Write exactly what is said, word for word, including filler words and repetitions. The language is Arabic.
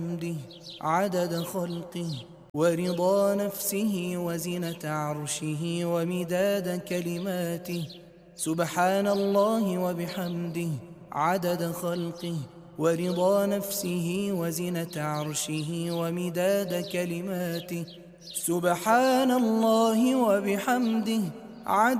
وبحمده عدد خلقه ورضا نفسه وزنة عرشه ومداد كلماته. سبحان الله وبحمده عدد خلقه ورضا نفسه وزنة عرشه ومداد كلماته. سبحان الله وبحمده عدد